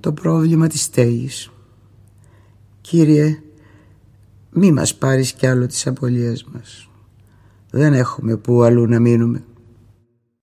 το πρόβλημα της στέγης. Κύριε, μη μας πάρεις κι άλλο τις απολίες μας. Δεν έχουμε που αλλού να μείνουμε.